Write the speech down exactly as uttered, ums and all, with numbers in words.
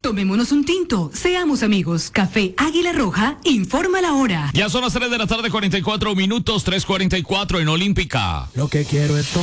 Tomémonos un tinto, seamos amigos. Café Águila Roja, informa la hora. Ya son las tres de la tarde, cuarenta y cuatro minutos, tres cuarenta y cuatro en Olímpica. Lo que quiero es todo.